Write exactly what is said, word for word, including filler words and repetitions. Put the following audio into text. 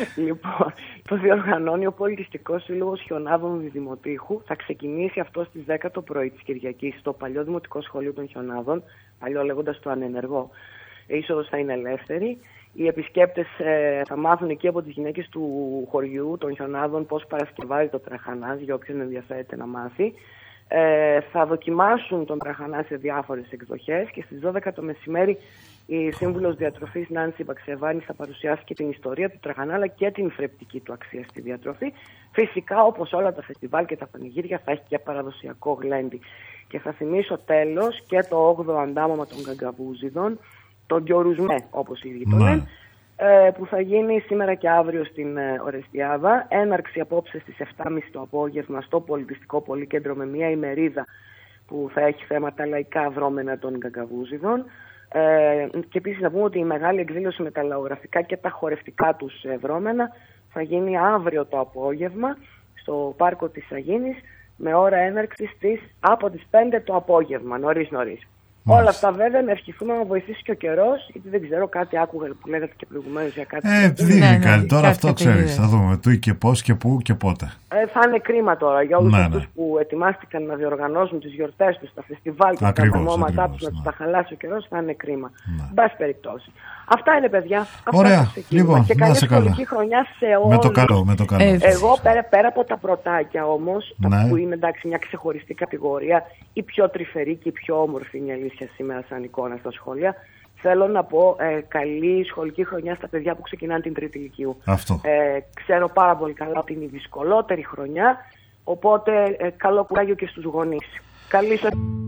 Λοιπόν, το διοργανώνει ο Πολιτιστικός Σύλλογος Χιονάδων Διδημοτήχου. Θα ξεκινήσει αυτό στις δέκα το πρωί της Κυριακής στο παλιό Δημοτικό Σχολείο των Χιονάδων, παλιό λέγοντας το Ανενεργό. Η είσοδος θα είναι ελεύθερη. Οι επισκέπτες ε, θα μάθουν εκεί από τις γυναίκες του χωριού των Χιονάδων πώς παρασκευάζει το τραχανάζ, για όποιον ενδιαφέρεται να μάθει. Ε, θα δοκιμάσουν τον τραχανά σε διάφορες εκδοχές και στις δώδεκα το μεσημέρι η σύμβουλος διατροφής Νάνση Μπαξεβάνη θα παρουσιάσει και την ιστορία του τραχανά αλλά και την θρεπτική του αξία στη διατροφή. Φυσικά, όπως όλα τα φεστιβάλ και τα πανηγύρια, θα έχει και παραδοσιακό γλέντι. Και θα θυμίσω τέλος και το όγδοο αντάμωμα των Γκαγκαβούζιδων, τον Γιορουσμέ όπως οι ίδιοι το λένε, που θα γίνει σήμερα και αύριο στην Ορεστιάδα. Έναρξη απόψε στις επτά και μισή το απόγευμα στο Πολιτιστικό Πολυκέντρο με μια ημερίδα που θα έχει θέματα λαϊκά δρόμενα των Γκαγκαβούζιδων. Ε, και επίσης να πούμε ότι η μεγάλη εκδήλωση με τα λαογραφικά και τα χορευτικά τους δρόμενα θα γίνει αύριο το απόγευμα στο Πάρκο της Αγίνης με ώρα έναρξης στις, από τις πέντε το απόγευμα, νωρίς νωρίς. Όλα αυτά βέβαια να ευχηθούμε να βοηθήσει και ο καιρός, γιατί δεν ξέρω, κάτι άκουγα που λέγατε και προηγουμένως για κάτι. Ε, δίνει κάτι, τώρα αυτό ξέρεις, θα δούμε του και πώς και πού και πότε. Ε, θα είναι κρίμα τώρα για όλους ναι, αυτούς ναι. που ετοιμάστηκαν να διοργανώσουν τις γιορτές τους, τα φεστιβάλ και τα ονόματά τους, να τους τα χαλάσει ο καιρός, θα είναι κρίμα. Ναι. Εν πάση περιπτώσει. Αυτά είναι, παιδιά. Αυτά ωραία, λοιπόν, και καλή σχολική χρονιά σε όλους. Με το καλό, με το καλό. Ε, Εγώ πέρα, πέρα από τα πρωτάκια όμως, ναι. που είναι εντάξει μια ξεχωριστή κατηγορία, η πιο τρυφερή και η πιο όμορφη είναι η αλήθεια σήμερα σαν εικόνα στα σχολεία, θέλω να πω ε, καλή σχολική χρονιά στα παιδιά που ξεκινάνε την τρίτη ηλικίου. Αυτό. Ε, ξέρω πάρα πολύ καλά ότι είναι η δυσκολότερη χρονιά, οπότε ε, καλό κουράγιο και στους γονείς. Καλή σας...